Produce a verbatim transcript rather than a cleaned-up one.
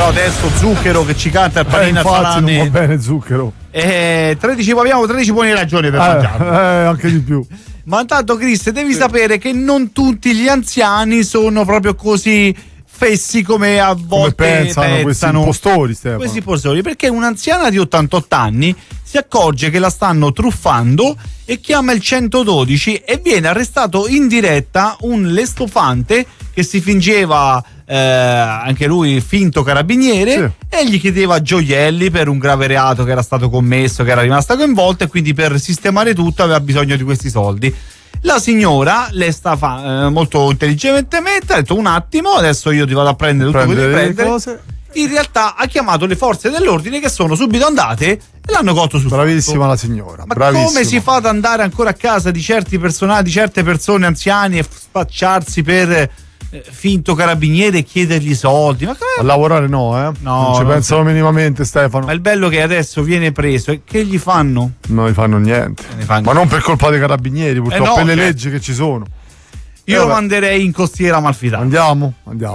Però adesso Zucchero che ci canta il panino eh, al infatti salame. non va bene Zucchero. Eh, tredici, abbiamo tredici buone ragioni per eh, mangiarlo. Eh, anche di più. Ma intanto, Chris, devi sì. sapere che non tutti gli anziani sono proprio così fessi come a volte come pensano, pensano questi impostori, Stefano. Questi impostori, perché un'anziana di ottantotto anni si accorge che la stanno truffando e chiama il centododici e viene arrestato in diretta un lestofante che si fingeva eh, anche lui finto carabiniere, sì. e gli chiedeva gioielli per un grave reato che era stato commesso, che era rimasta coinvolta, e quindi per sistemare tutto aveva bisogno di questi soldi. La signora le sta fa, eh, molto intelligentemente ha detto un attimo, adesso io ti vado a prendere tutto quello che devi prendere. Cose. In realtà ha chiamato le forze dell'ordine che sono subito andate e l'hanno cotto sul Bravissima fatto. la signora. Ma bravissima. come si fa ad andare ancora a casa di certi personaggi, di certe persone anziane e spacciarsi per eh, finto carabiniere e chiedergli soldi? Ma a lavorare no, eh? No, non ci non pensano so. minimamente, Stefano. Ma il bello che adesso viene preso e che gli fanno? Non gli fanno niente. Fanno... Ma non per colpa dei carabinieri, purtroppo, eh no, per le cioè... leggi che ci sono. Io eh, lo manderei in costiera Amalfitana. Andiamo, andiamo.